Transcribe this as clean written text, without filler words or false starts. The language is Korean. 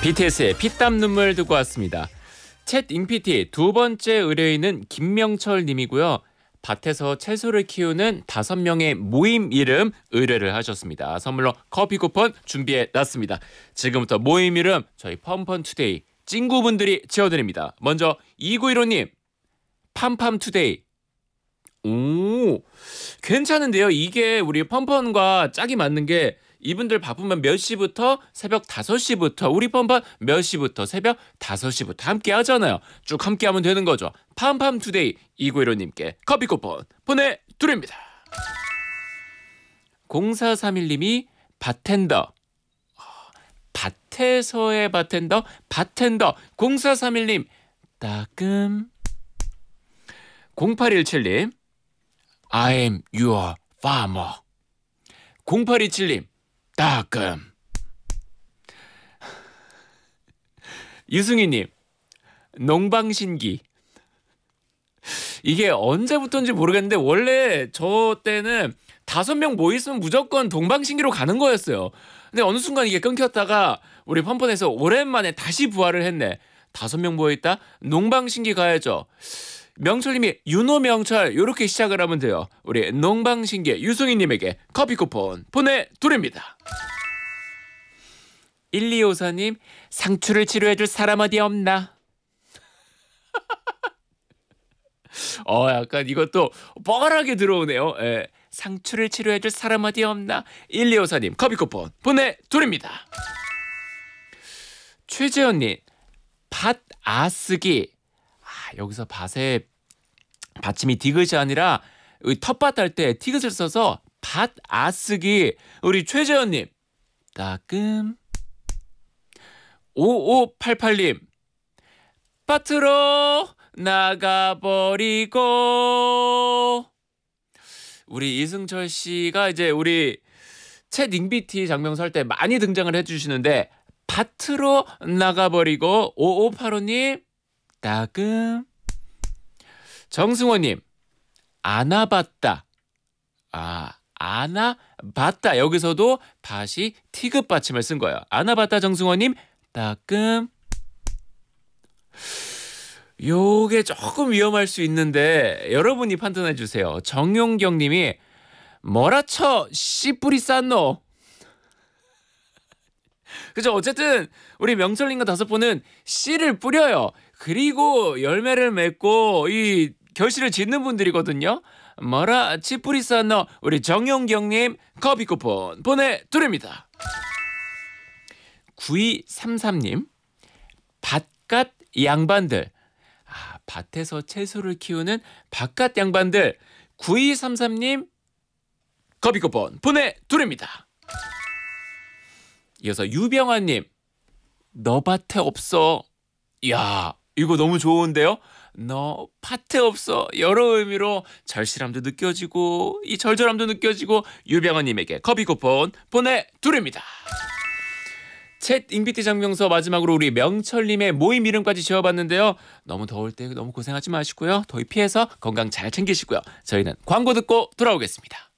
BTS의 피땀 눈물 듣고 왔습니다. 챗 잉피티 두 번째 의뢰인은 김명철 님이고요. 밭에서 채소를 키우는 5명의 모임 이름 의뢰를 하셨습니다. 선물로 커피 쿠폰 준비해 놨습니다. 지금부터 모임 이름 저희 펌펀투데이 찐구분들이 지어드립니다. 먼저 2915님 팜팜투데이. 오, 괜찮은데요. 이게 우리 펌펀과 짝이 맞는 게 이분들 바쁘면 몇 시부터 새벽 5시부터 우리 펌펀 몇 시부터 새벽 5시부터 함께 하잖아요. 쭉 함께 하면 되는 거죠. 팜팜투데이 2915님께 커피 쿠폰 보내드립니다. 0431님이 바텐더. 밭에서의 바텐더 0431님 따끔. 0817님 I'm your farmer. 0827님 따끔. 유승희님 농방신기. 이게 언제부터인지 모르겠는데 원래 저 때는 5명 모였으면 무조건 동방신기로 가는 거였어요. 근데 어느 순간 이게 끊겼다가 우리 펌펀에서 오랜만에 다시 부활을 했네. 5명 모여있다? 농방신기 가야죠. 명철님이 윤호명철 이렇게 시작을 하면 돼요. 우리 농방신기 유승희님에게 커피 쿠폰 보내드립니다. 1254님 상추를 치료해줄 사람 어디 없나? 약간 이것도 뻔하게 들어오네요. 예. 상추를 치료해줄 사람 어디 없나? 1254님 커피 쿠폰 보내드립니다. 최재현님 밭 아쓰기. 여기서 밭에 받침이 디귿이 아니라 텃밭 할 때 티귿을 써서 밭 아쓰기. 우리 최재현님 따끔. 5588님 밭으로 나가버리고. 우리 이승철 씨가 이제 우리 챗 잉피티 장명 설 때 많이 등장을 해주시는데 밭으로 나가버리고. 5585님 따끔. 정승호님 안아봤다. 안아봤다. 여기서도 다시 티귿 받침을 쓴 거예요. 안아봤다. 정승호님 따끔. 요게 조금 위험할 수 있는데 여러분이 판단해 주세요. 정용경님이 뭐라쳐 씨뿌리 쌌노. 그죠? 어쨌든 우리 명철님과 5분은 씨를 뿌려요. 그리고 열매를 맺고 이 결실을 짓는 분들이거든요. 뭐라 치뿌리 쌌노. 우리 정용경님 커피 쿠폰 보내드립니다. 9233님 밭갓 양반들. 밭에서 채소를 키우는 밭갓 양반들. 9233님 커피 쿠폰 보내드립니다. 이어서 유병환님 너 밭에 없어. 이야 이거 너무 좋은데요. 너 밭에 없어. 여러 의미로 절실함도 느껴지고 이 절절함도 느껴지고 유병환님에게 커피 쿠폰 보내드립니다. 챗 잉피티 장명서 마지막으로 우리 명철님의 모임 이름까지 지어봤는데요. 너무 더울 때 너무 고생하지 마시고요. 더위 피해서 건강 잘 챙기시고요. 저희는 광고 듣고 돌아오겠습니다.